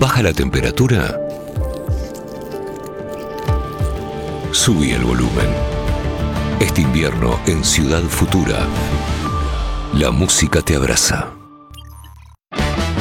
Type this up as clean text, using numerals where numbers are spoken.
¿Baja la temperatura? Subí el volumen. Este invierno en Ciudad Futura, la música te abraza.